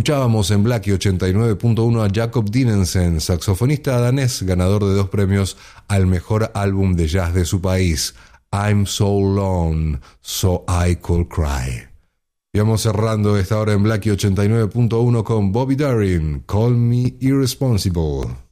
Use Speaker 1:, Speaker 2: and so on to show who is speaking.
Speaker 1: Escuchábamos en Blackie 89.1 a Jakob Dinensen, saxofonista danés, ganador de 2 premios al mejor álbum de jazz de su país, I'm So Alone, So I Could Cry. Y vamos cerrando esta hora en Blackie 89.1 con Bobby Darin, Call Me Irresponsible.